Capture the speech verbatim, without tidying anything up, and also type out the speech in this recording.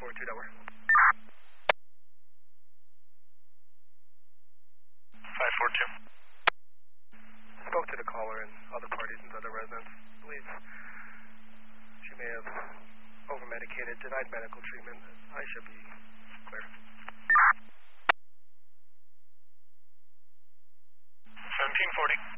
four two, Delaware. five four two. Spoke to the caller and other parties and other residents. Believe she may have over-medicated, denied medical treatment. I should be clear. seventeen forty.